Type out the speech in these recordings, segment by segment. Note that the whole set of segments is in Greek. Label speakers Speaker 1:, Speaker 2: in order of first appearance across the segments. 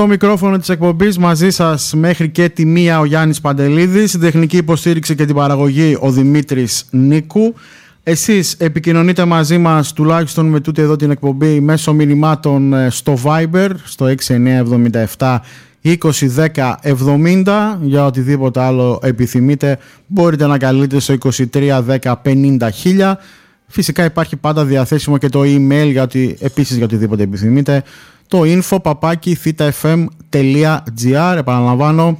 Speaker 1: Στο μικρόφωνο της εκπομπής μαζί σας μέχρι και τη 1 ο Γιάννης Παντελίδης, στην τεχνική υποστήριξη και την παραγωγή ο Δημήτρης Νίκου. Εσείς επικοινωνείτε μαζί μας τουλάχιστον με τούτη εδώ την εκπομπή μέσω μηνυμάτων στο Viber στο 6977 2010 70. Για οτιδήποτε άλλο επιθυμείτε μπορείτε να καλείτε στο 23 10 50 1000. Φυσικά υπάρχει πάντα διαθέσιμο και το email επίσης για οτιδήποτε επιθυμείτε. Το info@thitafm.gr. Επαναλαμβάνω,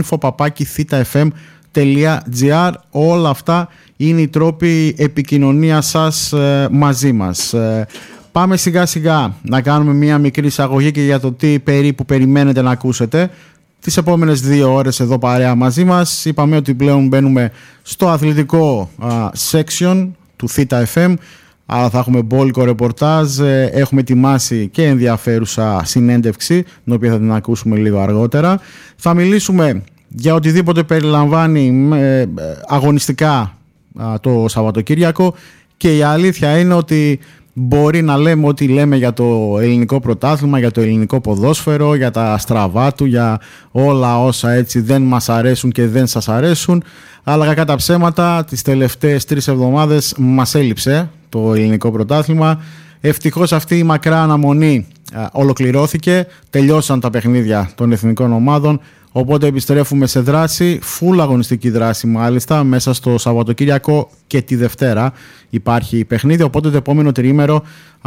Speaker 1: info@thitafm.gr. Όλα αυτά είναι οι τρόποι επικοινωνίας σας μαζί μας. Πάμε σιγά σιγά να κάνουμε μια μικρή εισαγωγή και για το τι περίπου περιμένετε να ακούσετε τις επόμενες 2 ώρες εδώ παρέα μαζί μας. Είπαμε ότι πλέον μπαίνουμε στο αθλητικό section του Theta FM. Άρα θα έχουμε μπόλικο ρεπορτάζ, έχουμε ετοιμάσει και ενδιαφέρουσα συνέντευξη, την οποία θα την ακούσουμε λίγο αργότερα. Θα μιλήσουμε για οτιδήποτε περιλαμβάνει αγωνιστικά το Σαββατοκύριακο και η αλήθεια είναι ότι μπορεί να λέμε ό,τι λέμε για το ελληνικό πρωτάθλημα, για το ελληνικό ποδόσφαιρο, για τα στραβά του, για όλα όσα έτσι δεν μας αρέσουν και δεν σας αρέσουν, αλλά κακά τα ψέματα τις τελευταίες 3 εβδομάδες μας έλειψε το ελληνικό πρωτάθλημα. Ευτυχώς αυτή η μακρά αναμονή ολοκληρώθηκε, τελειώσαν τα παιχνίδια των εθνικών ομάδων, οπότε επιστρέφουμε σε δράση, full αγωνιστική δράση μάλιστα, μέσα στο Σαββατοκύριακο και τη Δευτέρα υπάρχει παιχνίδι, οπότε το επόμενο τριήμερο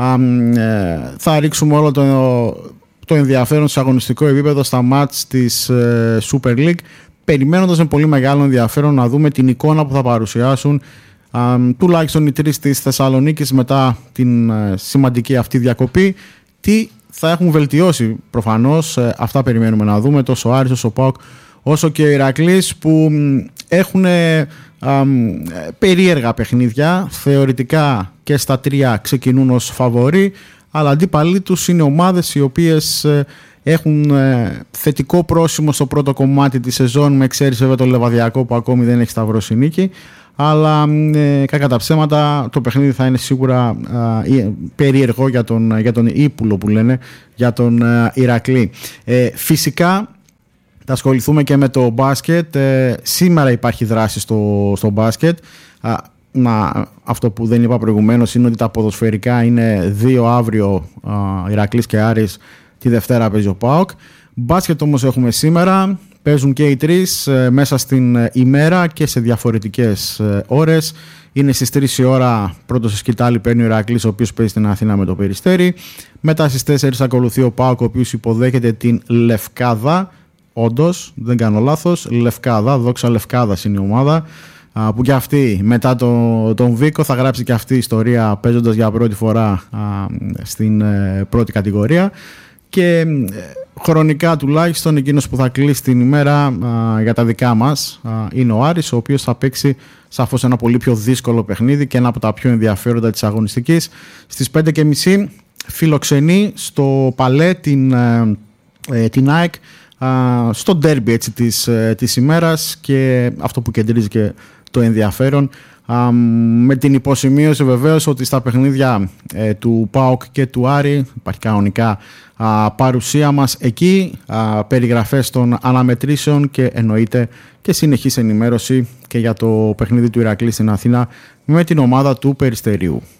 Speaker 1: θα ρίξουμε όλο το ενδιαφέρον σε αγωνιστικό επίπεδο στα μάτς της Super League, περιμένοντας με πολύ μεγάλο ενδιαφέρον να δούμε την εικόνα που θα παρουσιάσουν τουλάχιστον οι 3 της Θεσσαλονίκης μετά την σημαντική αυτή διακοπή. Τι θα έχουν βελτιώσει προφανώς, αυτά περιμένουμε να δούμε, τόσο ο Άρης όσο ο ΠΑΟΚ όσο και ο Ηρακλής, που έχουν περίεργα παιχνίδια, θεωρητικά και στα 3 ξεκινούν ως φαβορί, αλλά αντίπαλοι τους είναι ομάδες οι οποίες έχουν θετικό πρόσημο στο πρώτο κομμάτι της σεζόν, με εξαίρεση βέβαια το Λεβαδιακό που ακόμη δεν έχει σταυρώσει νίκη, αλλά κακά τα ψέματα το παιχνίδι θα είναι σίγουρα περίεργο για τον Ύπουλο που λένε, για τον Ηρακλή. Φυσικά θα ασχοληθούμε και με το μπάσκετ. Σήμερα υπάρχει δράση στο μπάσκετ. Αυτό που δεν είπα προηγουμένως είναι ότι τα ποδοσφαιρικά είναι 2 αύριο, Ηρακλής και Άρης, τη Δευτέρα παίζει ο ΠΑΟΚ. Μπάσκετ όμως έχουμε σήμερα. Παίζουν και οι 3 μέσα στην ημέρα και σε διαφορετικές ώρες. Είναι στις 3 η ώρα, πρώτος σε σκητάλη παίρνει ο Ηρακλής, ο οποίος παίζει στην Αθήνα με το Περιστέρι. Μετά στις 4 ακολουθεί ο ΠΑΟΚ, ο οποίος υποδέχεται την Λευκάδα. Όντως, δεν κάνω λάθος, Λευκάδα, Δόξα Λευκάδας είναι η ομάδα, που και αυτή μετά τον Βίκο θα γράψει και αυτή η ιστορία παίζοντας για πρώτη φορά στην πρώτη κατηγορία. Και χρονικά τουλάχιστον εκείνος που θα κλείσει την ημέρα για τα δικά μας είναι ο Άρης, ο οποίος θα παίξει σαφώς ένα πολύ πιο δύσκολο παιχνίδι και ένα από τα πιο ενδιαφέροντα της αγωνιστικής. Στις 5:30 φιλοξενεί στο Παλέ την ΑΕΚ, στο ντέρμπι έτσι της ημέρας, και αυτό που κεντρίζει και το ενδιαφέρον, με την υποσημείωση βεβαίως ότι στα παιχνίδια του ΠΑΟΚ και του Άρη υπάρχει κανονικά παρουσία μας εκεί, περιγραφές των αναμετρήσεων και εννοείται και συνεχής ενημέρωση και για το παιχνίδι του Ηρακλή στην Αθήνα με την ομάδα του Περιστερίου.